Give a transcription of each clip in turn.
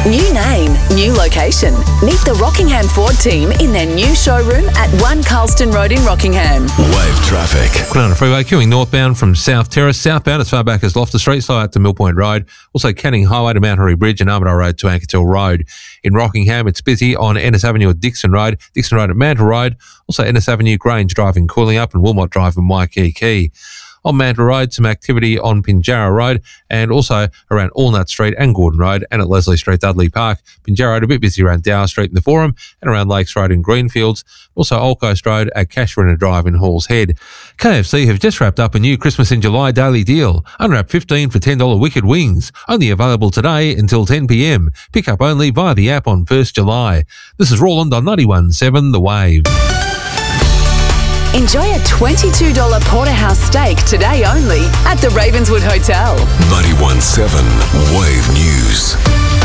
New name, new location. Meet the Rockingham Ford team in their new showroom at 1 Carlston Road in Rockingham. Wave traffic. Kwinana Freeway queuing northbound from South Terrace, southbound as far back as Loftus Street, so out to Mill Point Road. Also Canning Highway to Mount Henry Bridge and Armadale Road to Ankertil Road. In Rockingham, it's busy on Ennis Avenue at Dixon Road at Mantle Road. Also Ennis Avenue, Grange Drive in Cooling Up and Wilmot Drive in Waikiki. On Mantle Road, some activity on Pinjarra Road and also around Allnut Street and Gordon Road and at Leslie Street, Dudley Park. Pinjarra Road a bit busy around Dower Street in the Forum and around Lakes Road in Greenfields. Also Old Coast Road at Cashrinner Drive in Halls Head. KFC have just wrapped up a new Christmas in July daily deal. Unwrap 15 for $10 Wicked Wings. Only available today until 10 p.m. Pick up only via the app on 1st July. This is Roland on 91.7 The Wave. Enjoy a $22 porterhouse steak today only at the Ravenswood Hotel. 91.7 Wave News.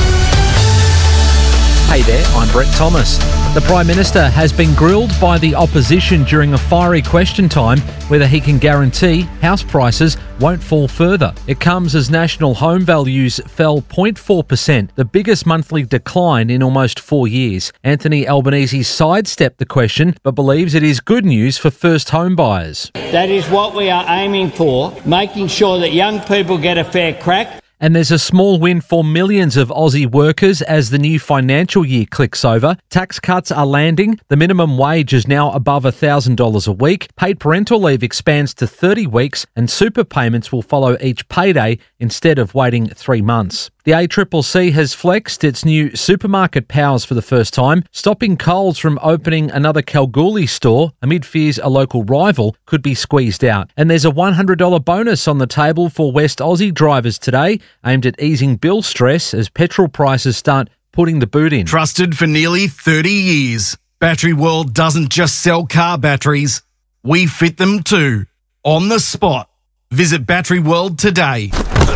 Hey there, I'm Brett Thomas. The Prime Minister has been grilled by the opposition during a fiery question time whether he can guarantee house prices won't fall further. It comes as national home values fell 0.4%, the biggest monthly decline in almost 4 years. Anthony Albanese sidestepped the question but believes it is good news for first home buyers. That is what we are aiming for, making sure that young people get a fair crack. And there's a small win for millions of Aussie workers as the new financial year clicks over. Tax cuts are landing. The minimum wage is now above $1,000 a week. Paid parental leave expands to 30 weeks and super payments will follow each payday instead of waiting 3 months. The ACCC has flexed its new supermarket powers for the first time, stopping Coles from opening another Kalgoorlie store amid fears a local rival could be squeezed out. And there's a $100 bonus on the table for West Aussie drivers today, aimed at easing bill stress as petrol prices start putting the boot in. Trusted for nearly 30 years, Battery World doesn't just sell car batteries, we fit them too, on the spot. Visit Battery World today.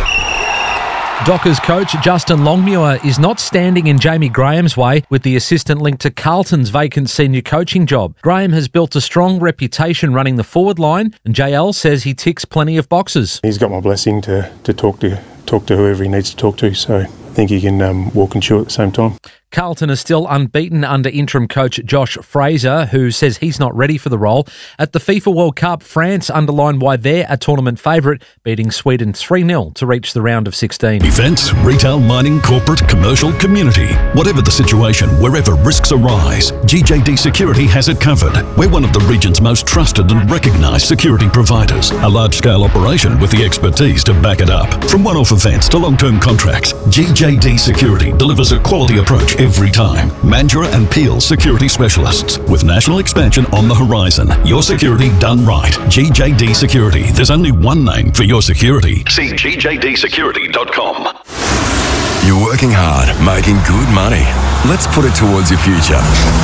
Dockers coach Justin Longmuir is not standing in Jamie Graham's way with the assistant linked to Carlton's vacant senior coaching job. Graham has built a strong reputation running the forward line, and JL says he ticks plenty of boxes. He's got my blessing to talk to whoever he needs to talk to, so I think he can walk and chew at the same time. Carlton is still unbeaten under interim coach Josh Fraser, who says he's not ready for the role. At the FIFA World Cup, France underlined why they're a tournament favourite, beating Sweden 3-0 to reach the round of 16. Events, retail, mining, corporate, commercial, community. Whatever the situation, wherever risks arise, GJD Security has it covered. We're one of the region's most trusted and recognised security providers. A large-scale operation with the expertise to back it up. From one-off events to long-term contracts, GJD Security delivers a quality approach every time. Mandurah and Peel Security Specialists. With national expansion on the horizon. Your security done right. GJD Security. There's only one name for your security. See gjdsecurity.com. You're working hard, making good money. Let's put it towards your future.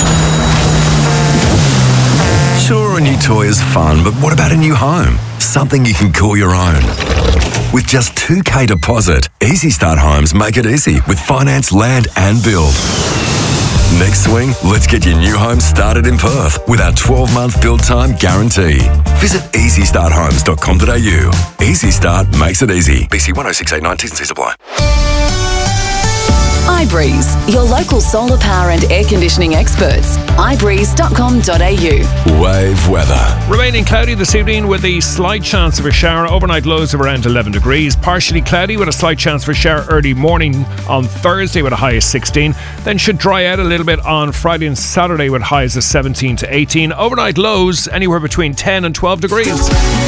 Sure, a new toy is fun, but what about a new home? Something you can call your own. With just $2,000 deposit, Easy Start Homes make it easy with finance, land and build. Next swing, let's get your new home started in Perth with our 12-month build time guarantee. Visit easystarthomes.com.au. Easy Start makes it easy. BC 10689 T&Cs apply. iBreeze, your local solar power and air conditioning experts. iBreeze.com.au. Wave weather. Remaining cloudy this evening with a slight chance of a shower. Overnight lows of around 11 degrees. Partially cloudy with a slight chance for a shower early morning on Thursday with a high of 16. Then should dry out a little bit on Friday and Saturday with highs of 17 to 18. Overnight lows anywhere between 10 and 12 degrees.